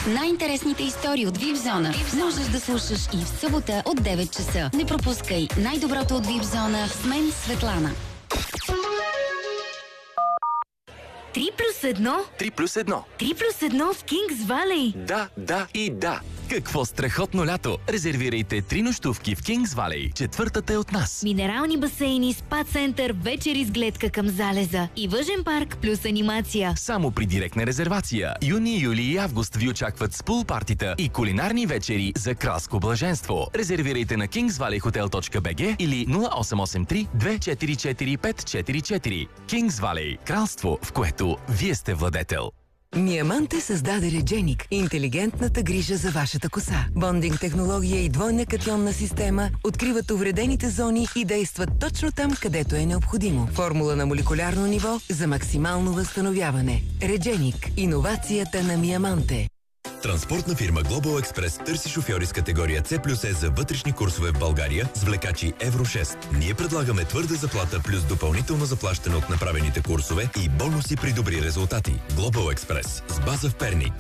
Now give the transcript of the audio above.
Най-интересните истории от VIP Zone можеш да слушаш и в събота от 9 часа. Не пропускай най-доброто от VIP Zone с мен, Светлана. 3+1? 3+1. 3+1 в Кингс Валей. Да и да. Какво страхотно лято! Резервирайте 3 нощувки в Кингс Валей. Четвъртата е от нас. Минерални басейни, спа център, вечери с гледка към залеза и въжен парк плюс анимация. Само при директна резервация. Юни, юли и август ви очакват с пул партита и кулинарни вечери за кралско блаженство. Резервирайте на kingsvalleyhotel.bg или 0883 244 544. Кингс Валей. Кралство, в което вие сте владетел. Миаманте създаде Редженик – интелигентната грижа за вашата коса. Бондинг технология и двойна катионна система откриват увредените зони и действат точно там, където е необходимо. Формула на молекулярно ниво за максимално възстановяване. Редженик – иновацията на Миаманте. Транспортна фирма Global Express търси шофьори с категория C+E за вътрешни курсове в България с влекачи Евро 6. Ние предлагаме твърда заплата плюс допълнително заплащане от направените курсове и бонуси при добри резултати. Global Express с база в Перник.